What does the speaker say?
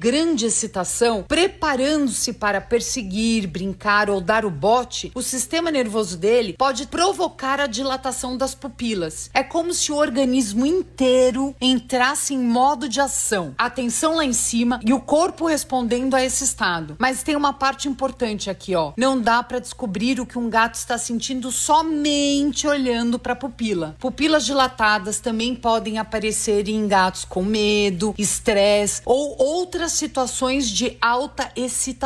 grande excitação, preparando-se para perseguir, brincar ou dar o bote, o sistema nervoso dele pode provocar a dilatação das pupilas. É como se o organismo inteiro entrasse em modo de ação. A tensão lá em cima e o corpo respondendo a esse estado. Mas tem uma parte importante aqui, ó. Não dá para descobrir o que um gato está sentindo somente olhando para a pupila. Pupilas dilatadas também podem aparecer em gatos com medo, estresse ou outras situações de alta excitação.